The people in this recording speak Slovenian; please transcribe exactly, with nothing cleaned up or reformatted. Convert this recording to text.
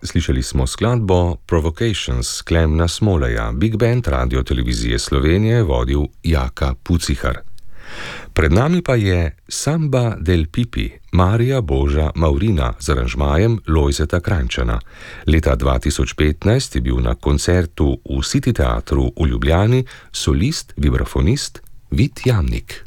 Slišali smo skladbo Provocations Klemna Smoleja, Big Band Radio Televizije Slovenije vodil Jaka Pucihar. Pred nami pa je Samba del Pipi Marija Boža Maurina z aranžmajem Lojzeta Krajnčana. Leta dva tisoč petnajst je bil na koncertu v City teatru v Ljubljani solist, vibrafonist Vid Jamnik.